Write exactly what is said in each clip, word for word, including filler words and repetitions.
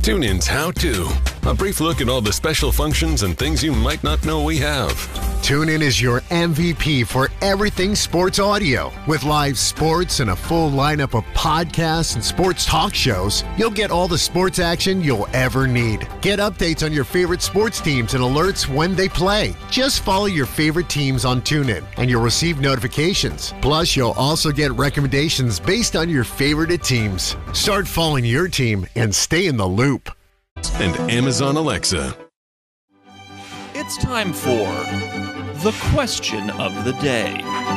TuneIn's How To. A brief look at all the special functions and things you might not know we have. TuneIn is your M V P for everything sports audio. With live sports and a full lineup of podcasts and sports talk shows, you'll get all the sports action you'll ever need. Get updates on your favorite sports teams and alerts when they play. Just follow your favorite teams on TuneIn, and you'll receive notifications. Plus, you'll also get recommendations based on your favorite teams. Start following your team and stay in the loop. And Amazon Alexa. It's time for the question of the day.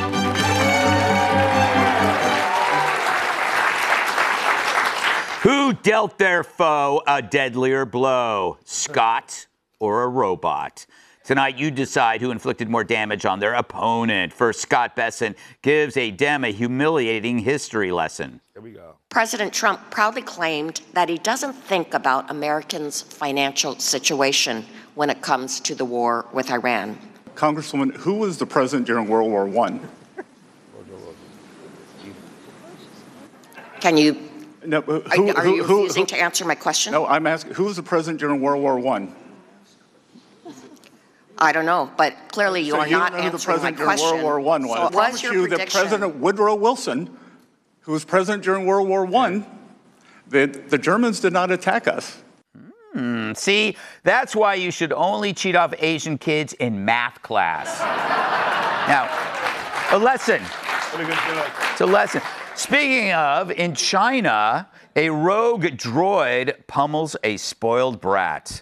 Who dealt their foe a deadlier blow, Scott or a robot? Tonight, you decide who inflicted more damage on their opponent. First, Scott Besson gives a Dem a humiliating history lesson. Here we go. President Trump proudly claimed that he doesn't think about Americans' financial situation when it comes to the war with Iran. Congresswoman, who was the president during World War One? Can you, No, who, are, are who, you who, refusing who, to answer my question? No, I'm asking, who was the president during World War One? I don't know, but clearly you so are you not don't know who the answering my president during question. World War One was. So I what promise was your you that prediction? President Woodrow Wilson, who was president during World War One, the, the Germans did not attack us. Mm, see, that's why you should only cheat off Asian kids in math class. Now, a lesson. It's a lesson. Speaking of, in China, a rogue droid pummels a spoiled brat.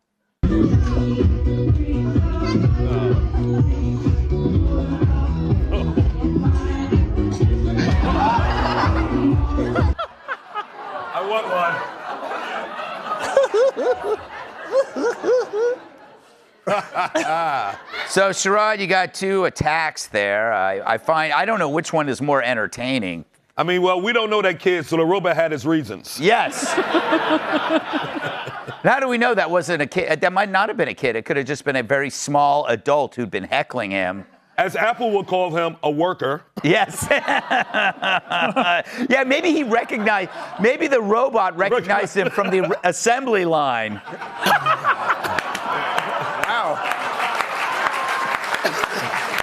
I want one. So, Sherrod, you got two attacks there. I, I find, I don't know which one is more entertaining. I mean, well, we don't know that kid, so the robot had his reasons. Yes. How do we know that wasn't a kid? That might not have been a kid. It could have just been a very small adult who'd been heckling him. As Apple would call him, a worker. Yes. Yeah, maybe he recognized, maybe the robot recognized him from the assembly line.